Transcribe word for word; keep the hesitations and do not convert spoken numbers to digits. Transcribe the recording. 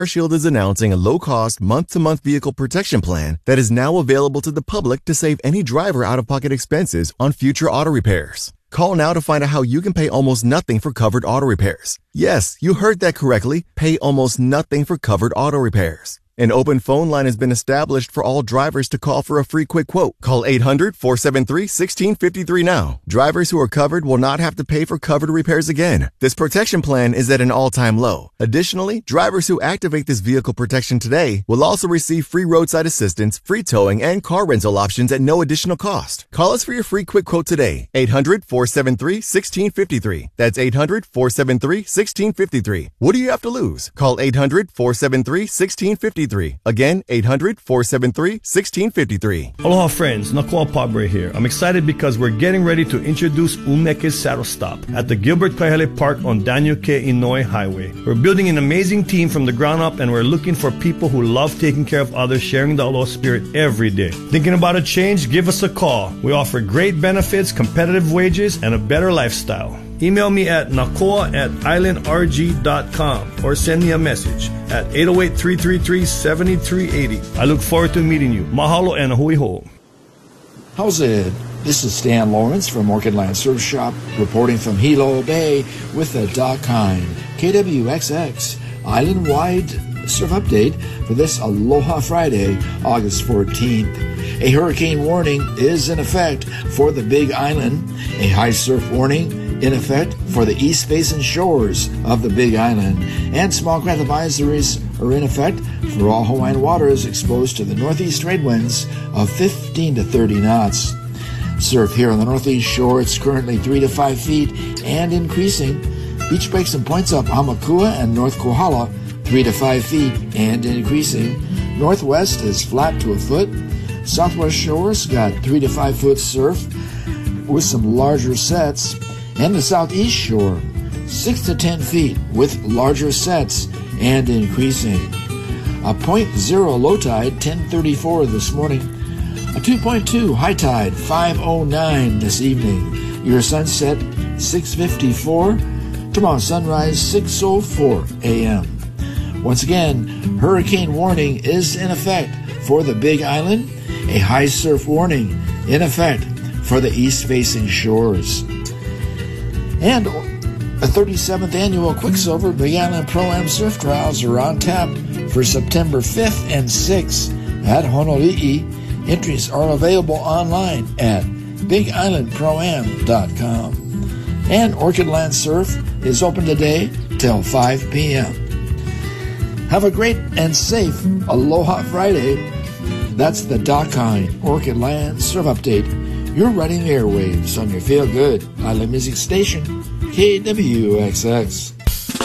Shield is announcing a low-cost, month-to-month vehicle protection plan that is now available to the public to save any driver out-of-pocket expenses on future auto repairs. Call now to find out how you can pay almost nothing for covered auto repairs. Yes, you heard that correctly. Pay almost nothing for covered auto repairs. An open phone line has been established for all drivers to call for a free quick quote. Call eight hundred, four seven three, one six five three now. Drivers who are covered will not have to pay for covered repairs again. This protection plan is at an all-time low. Additionally, drivers who activate this vehicle protection today will also receive free roadside assistance, free towing, and car rental options at no additional cost. Call us for your free quick quote today. eight hundred, four seven three, one six five three. That's eight hundred, four seven three, one six five three. What do you have to lose? Call eight hundred, four seven three, one six five three. Again, eight hundred, four seven three, one six five three. Aloha friends, Nakoa Pabre here. I'm excited because we're getting ready to introduce Umeke's Saddle Stop at the Gilbert Kaihale Park on Daniel K. Inouye Highway. We're building an amazing team from the ground up, and we're looking for people who love taking care of others, sharing the aloha spirit every day. Thinking about a change? Give us a call. We offer great benefits, competitive wages, and a better lifestyle. Email me at nakoa at island r g dot com or send me a message at eight oh eight, three three three, seven three eight oh. I look forward to meeting you. Mahalo and hui ho. How's it? This is Stan Lawrence from Orchid Land Surf Shop reporting from Hilo Bay with the Doc Hine K W X X island-wide surf update for this Aloha Friday, August fourteenth. A hurricane warning is in effect for the Big Island. A high surf warning in effect for the east-facing shores of the Big Island, and small craft advisories are in effect for all Hawaiian waters exposed to the northeast trade winds of fifteen to thirty knots. Surf here on the northeast shore, it's currently three to five feet and increasing. Beach breaks and points up Hamakua and North Kohala, three to five feet and increasing. Northwest is flat to a foot. Southwest shores got three to five foot surf with some larger sets. And the southeast shore, six to ten feet with larger sets and increasing. A point zero low tide, ten thirty-four this morning. A two point two high tide, five oh nine this evening. Your sunset, six fifty-four. Tomorrow sunrise, six oh four a.m. Once again, hurricane warning is in effect for the Big Island. A high surf warning in effect for the east-facing shores. And the thirty-seventh annual Quicksilver Big Island Pro-Am Surf Trials are on tap for September fifth and sixth at Honolulu. Entries are available online at big island pro am dot com. And Orchid Land Surf is open today till five p.m. Have a great and safe Aloha Friday. That's the Doc Hine Orchid Land Surf Update. You're riding the airwaves on your feel-good island music station, K W X X.